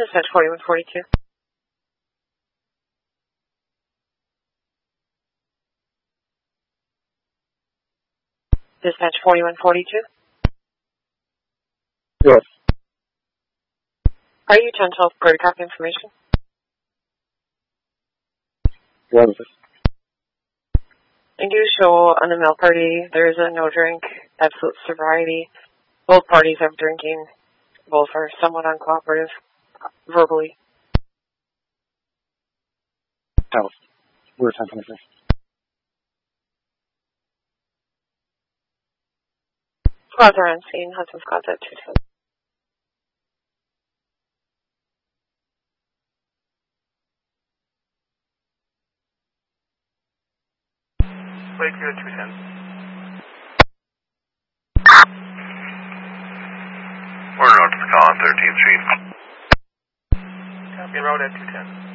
Dispatch 4142. Dispatch 4142. Yes. Are you 1012 for copy information? What is it? I do show on the mail party there is a no drink, absolute sobriety. Both parties have drinking. Both are somewhat uncooperative verbally. Tell us. We're 1026. Squads are on scene. Hudson Squads at 210. Lakeview at 210. We're north of Collin, 13th Street. Copy, road at 210.